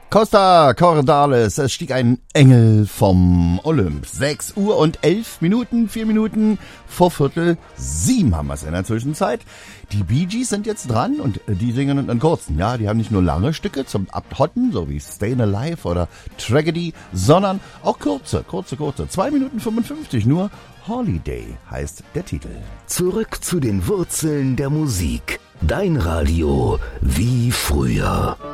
Costa Cordalis, es stieg ein Engel vom Olymp. 6 Uhr und 11 Minuten, 4 Minuten vor 6:45 haben wir es in der Zwischenzeit. Die Bee Gees sind jetzt dran und die singen in kurzen. Ja, die haben nicht nur lange Stücke zum Abhotten, so wie Stayin' Alive oder Tragedy, sondern auch kurze. 2 Minuten 55 nur. Holiday heißt der Titel. Zurück zu den Wurzeln der Musik. Dein Radio wie früher.